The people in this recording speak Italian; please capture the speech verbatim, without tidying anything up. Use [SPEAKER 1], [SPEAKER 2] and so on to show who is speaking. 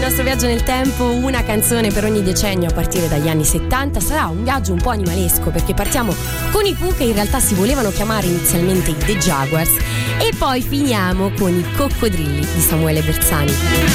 [SPEAKER 1] nostro viaggio nel tempo, una canzone per ogni decennio a partire dagli anni settanta. Sarà un viaggio un po' animalesco, perché partiamo con i Pooh, che in realtà si volevano chiamare inizialmente i The Jaguars, e poi finiamo con i Coccodrilli di Samuele Bersani.